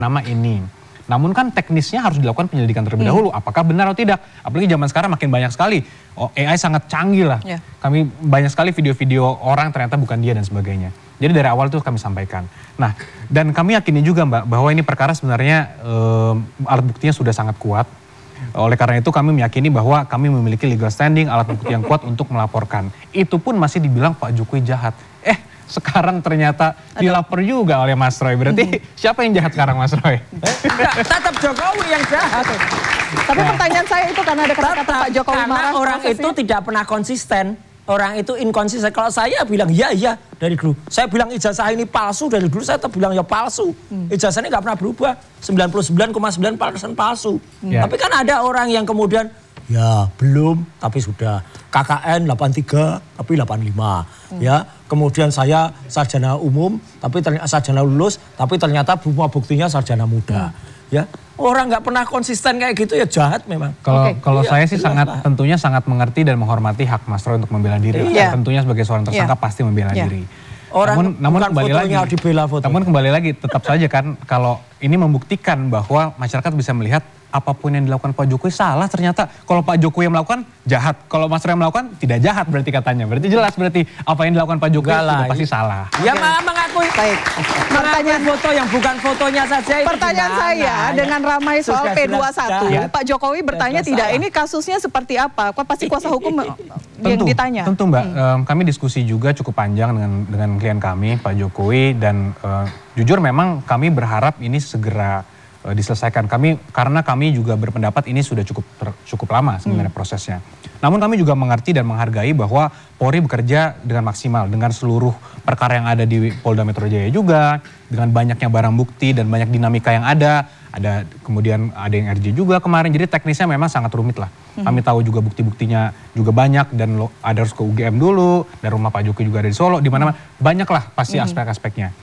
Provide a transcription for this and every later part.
nama ini. Namun kan teknisnya harus dilakukan penyelidikan terlebih dahulu. Apakah benar atau tidak? Apalagi zaman sekarang makin banyak sekali. AI sangat canggih lah. Kami banyak sekali video-video orang ternyata bukan dia dan sebagainya. Jadi dari awal itu kami sampaikan. Nah, dan kami yakini juga Mbak bahwa ini perkara sebenarnya alat buktinya sudah sangat kuat. Oleh karena itu kami meyakini bahwa kami memiliki legal standing, alat bukti yang kuat untuk melaporkan. Itu pun masih dibilang Pak Jokowi jahat. Sekarang ternyata dilapor juga oleh Mas Roy. Berarti siapa yang jahat sekarang Mas Roy? Tetap Jokowi yang jahat. Tapi pertanyaan saya itu karena ada kata-kata Pak Jokowi marah. Karena orang itu tidak pernah konsisten. Orang itu inkonsisten. Kalau saya bilang iya dari dulu. Saya bilang ijazah ini palsu dari dulu. Saya tetap bilang ya palsu. Ijazahnya nggak pernah berubah. 99,9% palsu. Tapi kan ada orang yang kemudian ya belum tapi sudah. KKN 83 tapi 85. Ya, kemudian saya sarjana umum tapi ternyata sarjana lulus tapi ternyata buktinya sarjana muda. Ya, orang nggak pernah konsisten kayak gitu ya jahat memang. Kalau saya sih tentunya sangat mengerti dan menghormati hak Mas Roy untuk membela diri. Tentunya sebagai seorang tersangka pasti membela diri. Namun kembali lagi tetap saja kan kalau ini membuktikan bahwa masyarakat bisa melihat apapun yang dilakukan Pak Jokowi salah ternyata. Kalau Pak Jokowi yang melakukan jahat, kalau Mas Roy yang melakukan tidak jahat berarti katanya. Berarti jelas berarti apa yang dilakukan Pak Jokowi sudah pasti salah. Ya mengakui. Baik. Pertanyaan foto yang bukan fotonya saja. Pertanyaan saya dengan ramai soal P21, Pak Jokowi bertanya tidak, ini kasusnya seperti apa? Pasti kuasa hukum yang ditanya. Tentu Mbak, kami diskusi juga cukup panjang dengan klien kami Pak Jokowi dan jujur memang kami berharap ini segera diselesaikan. Karena kami juga berpendapat ini sudah cukup lama sebenarnya prosesnya. Namun kami juga mengerti dan menghargai bahwa Polri bekerja dengan maksimal dengan seluruh perkara yang ada di Polda Metro Jaya juga, dengan banyaknya barang bukti dan banyak dinamika yang ada kemudian ada yang RJ juga kemarin. Jadi teknisnya memang sangat rumit lah. Kami tahu juga bukti-buktinya juga banyak dan harus ke UGM dulu, dan rumah Pak Jokowi juga ada di Solo, di mana banyak lah pasti aspek-aspeknya.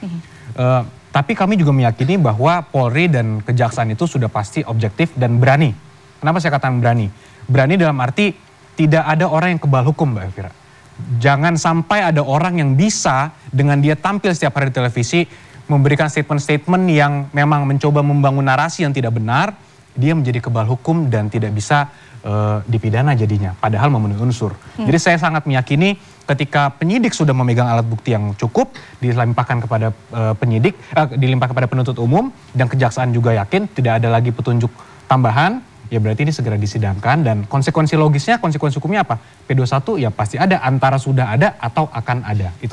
Tapi kami juga meyakini bahwa Polri dan Kejaksaan itu sudah pasti objektif dan berani. Kenapa saya katakan berani? Berani dalam arti tidak ada orang yang kebal hukum Mbak Elvira. Jangan sampai ada orang yang bisa dengan dia tampil setiap hari di televisi memberikan statement-statement yang memang mencoba membangun narasi yang tidak benar, dia menjadi kebal hukum dan tidak bisa dipidana jadinya, padahal memenuhi unsur. Jadi saya sangat meyakini ketika penyidik sudah memegang alat bukti yang cukup, dilimpahkan kepada dilimpahkan kepada penuntut umum, dan Kejaksaan juga yakin tidak ada lagi petunjuk tambahan, ya berarti ini segera disidangkan, dan konsekuensi logisnya, konsekuensi hukumnya apa? P21 ya pasti ada, antara sudah ada atau akan ada. Itu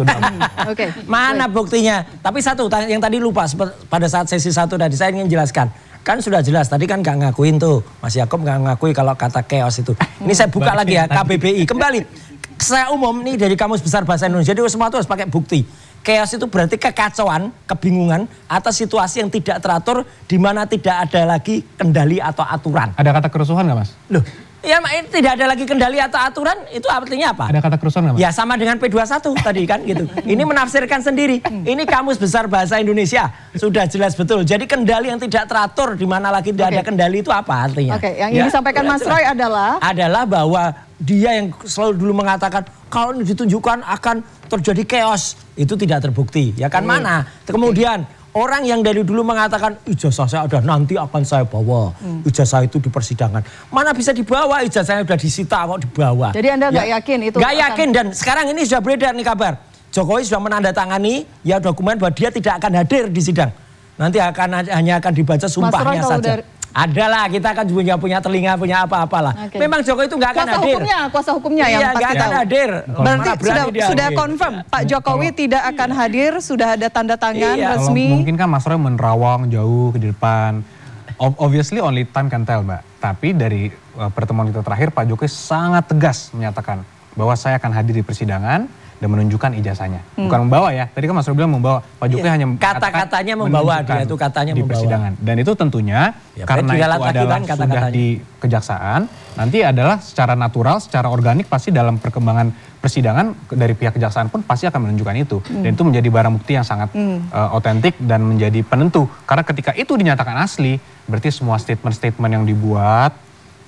Mana buktinya? Tapi satu yang tadi lupa pada saat sesi 1 tadi saya ingin jelaskan. Kan sudah jelas, tadi kan nggak ngakuin tuh, Mas Yaakob nggak ngakui kalau kata chaos itu. Ini saya buka lagi ya, KBBI. Kembali, saya umum nih dari Kamus Besar Bahasa Indonesia, jadi semua itu harus pakai bukti. Chaos itu berarti kekacauan, kebingungan, atas situasi yang tidak teratur, di mana tidak ada lagi kendali atau aturan. Ada kata kerusuhan nggak Mas? Loh, ya tidak ada lagi kendali atau aturan, itu artinya apa? Ada kata kerusuhan nggak Mas? Ya sama dengan P21 tadi kan gitu. Ini menafsirkan sendiri. Ini Kamus Besar Bahasa Indonesia. Sudah jelas betul. Jadi kendali yang tidak teratur, di mana lagi tidak ada kendali itu apa artinya? Yang ingin disampaikan Mas Roy adalah bahwa dia yang selalu dulu mengatakan kalau ini ditunjukkan akan terjadi chaos, itu tidak terbukti. Ya kan mana? Kemudian orang yang dari dulu mengatakan ijazah saya ada, nanti akan saya bawa ijazah itu di persidangan. Mana bisa dibawa, ijazahnya sudah disita kok dibawa. Jadi Anda nggak yakin itu? Nggak yakin, dan sekarang ini sudah beredar nih kabar. Jokowi sudah menandatangani ya dokumen bahwa dia tidak akan hadir di sidang. Nanti hanya akan dibaca sumpahnya saja. Adalah, kita kan juga punya telinga, punya apa-apalah. Memang Jokowi itu nggak akan hadir. Kuasa hukumnya yang pasti nggak akan hadir. Berarti sudah confirm Pak Jokowi tidak akan hadir, sudah ada tanda tangan resmi. Mungkin kan Mas Roy menerawang jauh ke depan. Obviously only time can tell Mbak. Tapi dari pertemuan kita terakhir Pak Jokowi sangat tegas menyatakan bahwa saya akan hadir di persidangan dan menunjukkan ijazahnya. Bukan membawa ya. Tadi kan Mas Roy bilang membawa. Pak Jokowi hanya kata-katanya membawa, dia itu katanya di membawa. Persidangan. Dan itu tentunya karena itu adalah sudah di Kejaksaan, nanti adalah secara natural, secara organik pasti dalam perkembangan persidangan dari pihak Kejaksaan pun pasti akan menunjukkan itu. Dan itu menjadi barang bukti yang sangat otentik dan menjadi penentu. Karena ketika itu dinyatakan asli, berarti semua statement-statement yang dibuat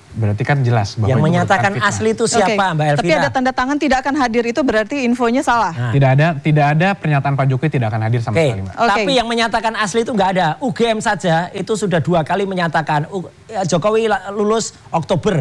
berarti kan jelas bahwa yang itu menyatakan merupakan asli itu siapa, Oke, Mbak Elvira? Tapi ada tanda tangan tidak akan hadir itu berarti infonya salah. Nah. Tidak ada pernyataan Pak Jokowi tidak akan hadir sama sekali, Mbak. Tapi yang menyatakan asli itu nggak ada. UGM saja itu sudah 2 kali menyatakan Jokowi lulus Oktober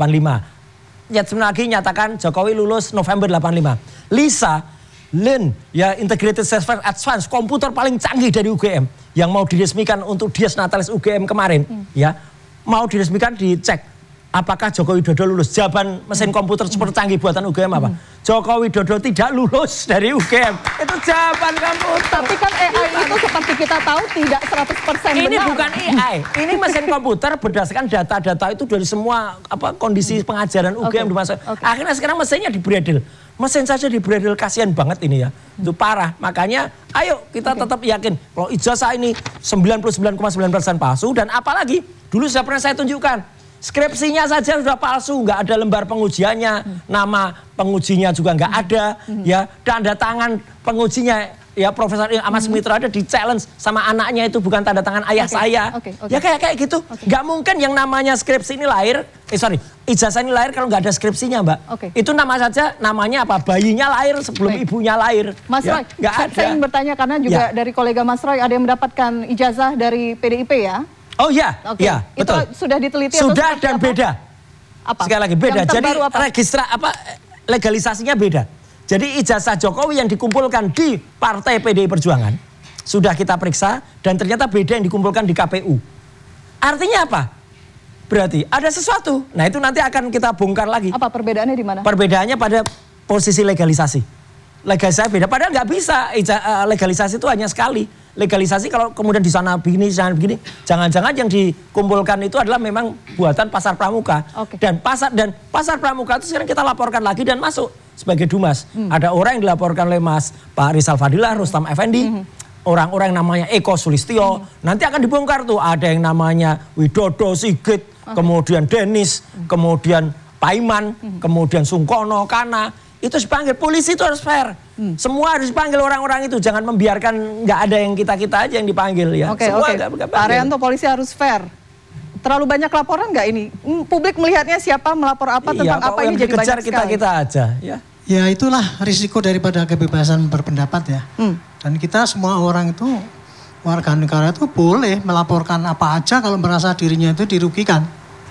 85. Sebentar lagi nyatakan Jokowi lulus November 85. Lisa Lin, ya Integrated Software Advance, komputer paling canggih dari UGM yang mau diresmikan untuk Dies Natalis UGM kemarin, ya mau diresmikan, dicek apakah Joko Widodo lulus. Jawaban mesin komputer super canggih buatan UGM apa? Joko Widodo tidak lulus dari UGM. Itu jawaban komputer. Tapi kan AI itu seperti kita tahu tidak 100% benar. Ini bukan AI, ini mesin komputer berdasarkan data-data itu dari semua kondisi pengajaran UGM di masa. Akhirnya sekarang mesinnya dibredel. Mesin saja dibredel, kasihan banget ini ya. Itu parah. Makanya ayo kita tetap yakin kalau ijazah ini 99,9% palsu, dan apalagi dulu sudah pernah saya tunjukkan. Skripsinya saja sudah palsu, nggak ada lembar pengujiannya, nama pengujinya juga nggak ada, ya, tanda tangan pengujinya ya Profesor Ahmad Sumitra ada di challenge sama anaknya, itu bukan tanda tangan ayah saya, ya kayak gitu, nggak mungkin yang namanya skripsi ini lahir, ijazah ini lahir kalau nggak ada skripsinya, Mbak. Itu nama saja, namanya apa? Bayinya lahir sebelum ibunya lahir. Mas Roy, nggak ada. saya ingin bertanya karena juga dari kolega Mas Roy ada yang mendapatkan ijazah dari PDIP ya. Oh iya, iya, betul. Itu sudah diteliti sudah atau dan apa? beda. Apa? Sekali lagi beda. Jadi apa? legalisasinya beda. Jadi ijazah Jokowi yang dikumpulkan di Partai PDI Perjuangan sudah kita periksa dan ternyata beda yang dikumpulkan di KPU. Artinya apa? Berarti ada sesuatu. Nah, itu nanti akan kita bongkar lagi. Apa perbedaannya di mana? Perbedaannya pada posisi legalisasi. Legalisasi beda. Padahal nggak bisa legalisasi itu hanya sekali. Legalisasi kalau kemudian di sana begini, jangan-jangan yang dikumpulkan itu adalah memang buatan Pasar Pramuka. Dan pasar Pramuka itu sekarang kita laporkan lagi dan masuk sebagai Dumas. Ada orang yang dilaporkan oleh Mas Pak Rizal Fadilah, Rustam Effendi, orang-orang yang namanya Eko Sulistyo. Nanti akan dibongkar tuh, ada yang namanya Widodo, Sigit, kemudian Denis, kemudian Paiman, kemudian Sungkono, Kana. Itu dipanggil, polisi itu harus fair. Semua harus dipanggil orang-orang itu. Jangan membiarkan nggak ada yang kita-kita aja yang dipanggil ya. Semua Pak Arianto, polisi harus fair. Terlalu banyak laporan nggak ini? Publik melihatnya siapa melapor apa tentang apa ini jadi banyak sekali. Kita aja ya. Ya itulah risiko daripada kebebasan berpendapat ya. Dan kita semua orang itu, warga negara itu boleh melaporkan apa aja kalau merasa dirinya itu dirugikan.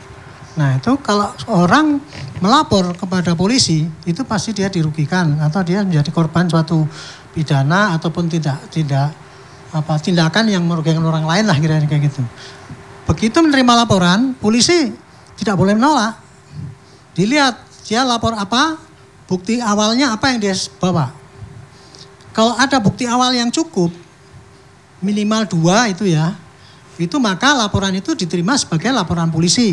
Nah itu kalau orang melapor kepada polisi itu pasti dia dirugikan atau dia menjadi korban suatu pidana ataupun tindakan yang merugikan orang lain lah kira-kira kayak gitu. Begitu menerima laporan, polisi tidak boleh menolak. Dilihat dia lapor apa, bukti awalnya apa yang dia bawa. Kalau ada bukti awal yang cukup, minimal 2 itu ya, itu maka laporan itu diterima sebagai laporan polisi.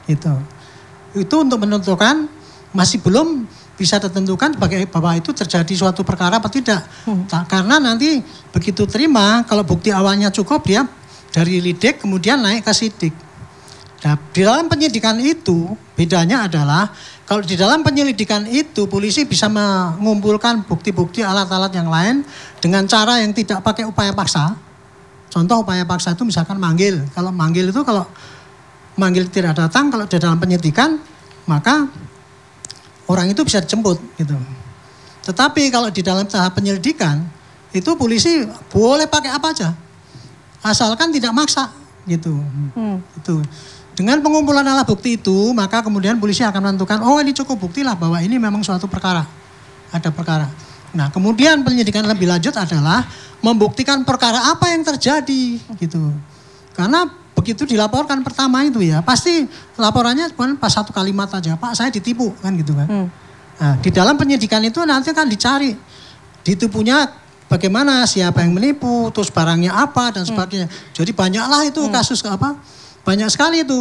Itu untuk menentukan masih belum bisa ditentukan sebagai bahwa itu terjadi suatu perkara apa tidak. Karena nanti begitu terima, kalau bukti awalnya cukup dia dari lidik kemudian naik ke sidik. Nah, di dalam penyidikan itu bedanya adalah kalau di dalam penyelidikan itu polisi bisa mengumpulkan bukti-bukti alat-alat yang lain dengan cara yang tidak pakai upaya paksa. Contoh upaya paksa itu misalkan manggil. Kalau manggil itu kalau manggil tidak datang, kalau di dalam penyidikan maka orang itu bisa dijemput gitu. Tetapi kalau di dalam tahap penyelidikan itu polisi boleh pakai apa aja, asalkan tidak maksa gitu. Itu dengan pengumpulan alat bukti itu maka kemudian polisi akan menentukan oh ini cukup bukti lah bahwa ini memang suatu perkara, ada perkara. Nah kemudian penyelidikan lebih lanjut adalah membuktikan perkara apa yang terjadi gitu. Karena begitu dilaporkan pertama itu ya, pasti laporannya pas satu kalimat aja, Pak saya ditipu kan gitu kan. Nah, di dalam penyidikan itu nanti kan dicari ditipunya bagaimana, siapa yang menipu, terus barangnya apa dan sebagainya. Jadi banyaklah itu kasus banyak sekali itu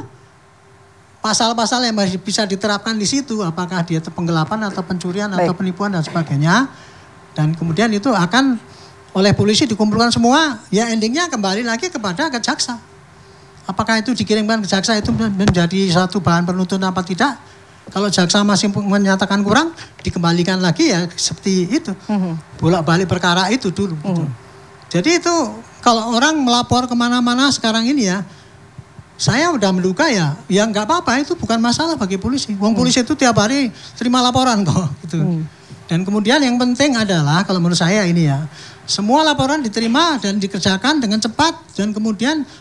pasal-pasal yang bisa diterapkan di situ, apakah dia penggelapan atau pencurian atau penipuan dan sebagainya. Dan kemudian itu akan oleh polisi dikumpulkan semua, ya endingnya kembali lagi kepada jaksa. Apakah itu dikirimkan ke jaksa itu menjadi satu bahan penuntut apa tidak? Kalau jaksa masih menyatakan kurang, dikembalikan lagi ya seperti itu. Bolak-balik perkara itu dulu. Jadi itu kalau orang melapor kemana-mana sekarang ini ya, saya udah menduga ya nggak apa-apa, itu bukan masalah bagi polisi. Wong polisi itu tiap hari terima laporan kok gitu. Dan kemudian yang penting adalah kalau menurut saya ini ya, semua laporan diterima dan dikerjakan dengan cepat dan kemudian